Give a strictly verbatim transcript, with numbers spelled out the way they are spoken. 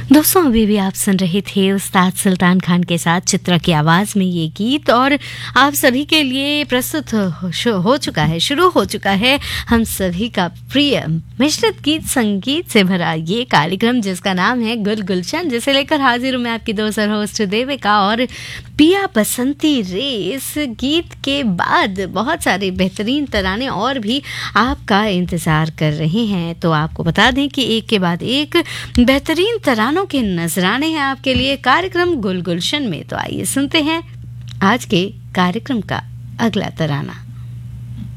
दोस्तों अभी भी आप सुन रहे थे उस्ताद सुल्तान खान के साथ चित्रा की आवाज़ में ये गीत, और आप सभी के लिए प्रस्तुत हो, हो चुका है शुरू हो चुका है हम सभी का प्रिय मिश्रित गीत संगीत से भरा ये कार्यक्रम जिसका नाम है गुल गुलशन, जिसे लेकर हाजिर हूँ मैं आपकी दोस्त और होस्ट देविका। और पिया बसंती रे इस गीत के बाद बहुत सारे बेहतरीन तराने और भी आपका इंतज़ार कर रहे हैं, तो आपको बता दें कि एक के बाद एक बेहतरीन तरानों के नजराने हैं आपके लिए कार्यक्रम गुल गुलशन में। तो आइए सुनते हैं आज के कार्यक्रम का अगला तराना।